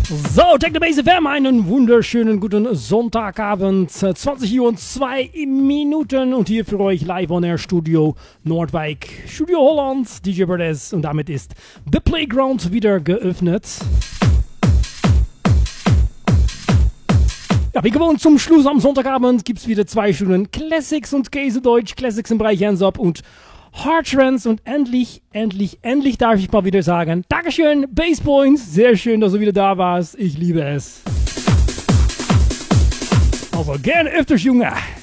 So, Techno Base FM, einen wunderschönen guten Sonntagabend, 20 Uhr und 2 Minuten und hier für euch live on Air Studio Nordwijk, Studio Holland, DJ Berdes und damit ist The Playground wieder geöffnet. Ja, wie gewohnt zum Schluss am Sonntagabend gibt es wieder 2 Stunden Classics und Käsedeutsch, Classics im Bereich Hands-Up und Hardtrance und endlich darf ich mal wieder sagen, Dankeschön, Basspoints, sehr schön, dass du wieder da warst, ich liebe es. Also gerne öfters, Junge.